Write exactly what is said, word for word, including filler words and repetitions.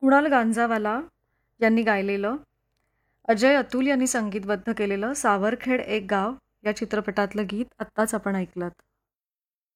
कुणाल गांजावाला यांनी गायलेलं, अजय अतुल यांनी संगीतबद्ध केलेलं सावरखेड एक गाव या चित्रपटातलं गीत आत्ताच आपण ऐकलंत.